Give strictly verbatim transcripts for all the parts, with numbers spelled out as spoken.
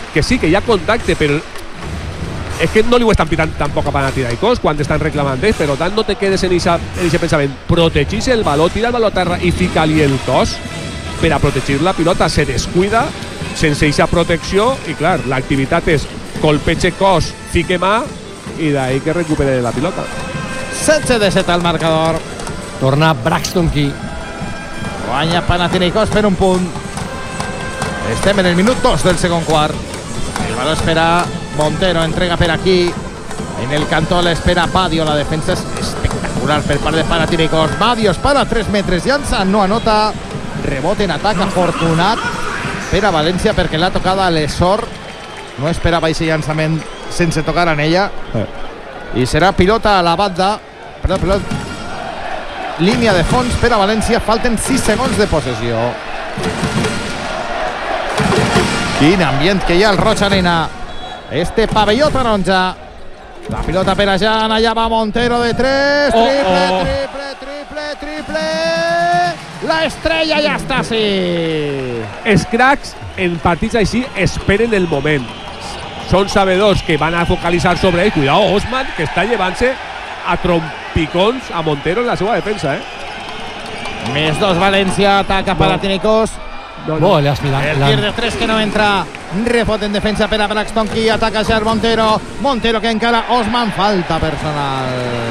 que sí, que hi ha contacte, però és que no li ho estan pitant tampoc a Panathinaikos quan estan reclamant ells, per tant no te quedes en aquest pensament. Protegís el valor, tira el valor a terra i fica-li el cos per a protegir la pilota. Se descuida sense aquesta protecció i clar, l'activitat és colpeche cos, fique mà i d'ahí que recupere la pilota. setze de set al marcador. Torna Braxton Key. Guanya Panathinaikos per un punt. Estem en el minut dos del segon quart. El baló espera Montero, entrega per aquí. En el cantó l'espera Badio. La defensa és espectacular per part de Panathinaikos. Badio es para a tres metres, llança, no anota. Rebote en atac, afortunat per a València perquè l'ha tocada a l'Essor. No esperava aquest llançament sense tocar en ella. Eh. I serà pilota a la banda. Perdó, pilota. Línia de fons per a València. Falten sis segons de possessió. Quin ambient que hi ha al Roig Arena. Este pavelló taronja. La pilota per a Jan. Allà va Montero de tres. Oh, triple, oh. triple, triple, triple. La estrella ja està, sí. Els cracs en partits així esperen el moment. Són sabedors que van a focalitzar sobre ell. Cuidado, Osman, que està llevant-se a trompicons a Montero en la seva defensa, eh? Més dos, València, ataca Panathinaikos. No, no. Oh, le has mirado. El tir de tres que no entra. Rebot en defensa per a Braxton Key. Ataca Jar Montero. Montero que encara Osman. Falta personal.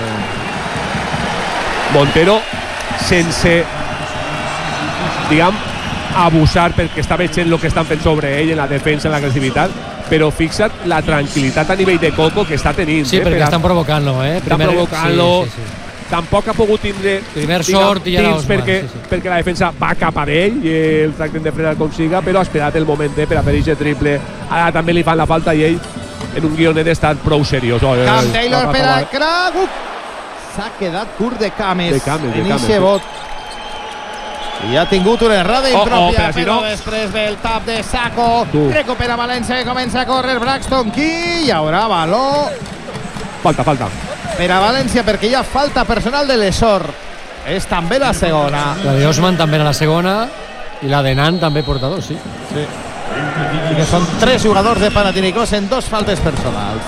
Montero sense, diguem, abusar perquè està veient el que estan fent sobre ell en la defensa, en l'agressivitat, però fixa't la tranquil·litat a nivell de coco que està tenint. Sí, eh, perquè per a... estan provocant-lo, eh? Estan Primer... provocant-lo. Sí, sí, sí. Tampoc ha pogut tindre Primer diguem, sort i ara temps Osman, perquè, sí, sí. perquè la defensa va cap a ell i el tracten de frenar com siga, però ha esperat el moment eh, per a fer aquest triple. Ara també li fan la falta i ell en un guionet està prou seriós. Oh, Cam eh, Taylor va, per va, al va. crack. Uh! S'ha quedat curt de cames. De cames, de en cames, ixe sí. bot. I ha tingut una errada Oh, oh, impròpia, però si però no- després del tap de Sacco. Tu. Recupera València i comença a córrer Braxton Key. Hi haurà valor Falta, falta. per a València perquè hi ha falta personal de l'Essor. És també la segona. La de Osman també era la segona i la de Nan també porta dos, sí. I que són tres jugadors de Panathinaikos en dos faltes personals.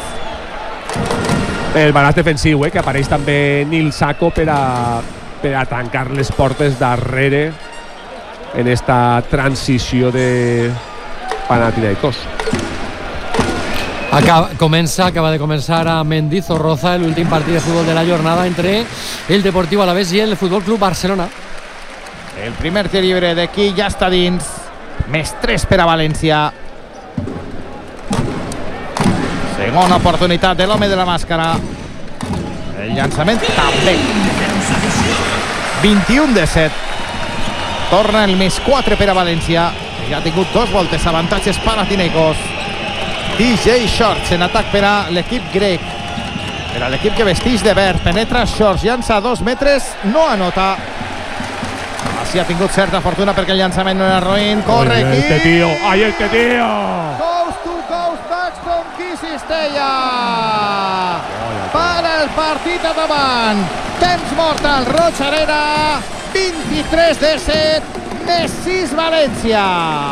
El balanç defensiu, eh, que apareix també Nil Sacco per a, per a tancar les portes darrere en esta transició de Panathinaikos. Acaba, comença, acaba de començar a Mendizorroza l'últim partit de futbol de la jornada entre el Deportivo Alavés i el Futbol Club Barcelona. El primer tir lliure d'aquí ja està dins. Més tres per a València. Segona oportunitat de l'home de la màscara. El llançament també. vint-i-un de set. Torna el més quatre per a València. Ja ha tingut dos voltes avantatges Panathinaikos. D J Shorts en atac per a l'equip grec. Per a l'equip que vesteix de verd. Penetra Shorts, llança a dos metres, no anota. Així ha tingut certa fortuna perquè el llançament no era roïn. Corre Ay, aquí. este tío, ay, este tío. Coast to coast, Braxton Key Cistella. Para el partit a davant. Temps mort al Roig Arena. vint-i-tres de set, més sis València.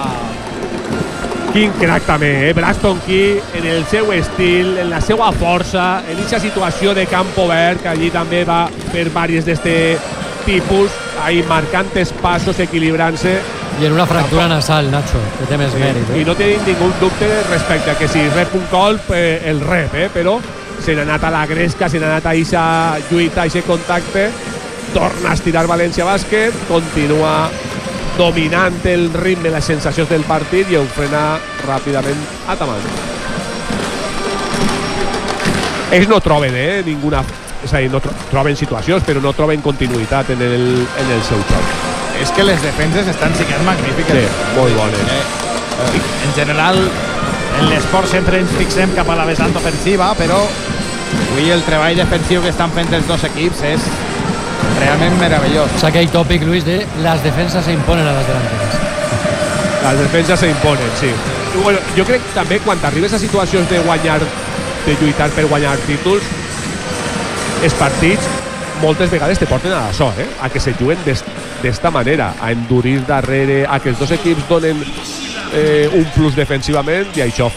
Quin crack també, eh? Braxton Key en el seu estil, en la seva força, en aquesta situació de camp obert, que allí també va fer diverses d'este tipus, ahí marcant passos, equilibrant-se. I en una fractura nasal, Nacho, que té més mèrit. I Eh? no tenim ningú dubte respecte a que si rep un colp, eh, el rep, eh? Però se n'ha anat a la gresca, se n'ha anat a aquesta lluita, a aquest contacte, torna a estirar València Bàsquet, continua dominant el ritme, les sensacions del partit i ho frena ràpidament Ataman. Ells no troben eh, ninguna... És a dir, no tro troben situacions, però no troben continuïtat en el, en el seu joc. És que les defenses estan sent magnífiques. Sí, molt bones. Eh, en general, en l'esport sempre ens fixem cap a la vessant ofensiva, però avui el treball defensiu que estan fent els dos equips és realment meravellós. O sea que hay tòpic, Luis, de las defensas se imponen a las delanteras. Les defenses s'imponen, sí. I, bueno, jo crec també quan arribes a situacions de guanyar, de lluitar per guanyar títols, els partits moltes vegades te porten a això, eh? A que se juguen d'esta manera, a endurir darrere, a que els dos equips donen eh, un plus defensivament i això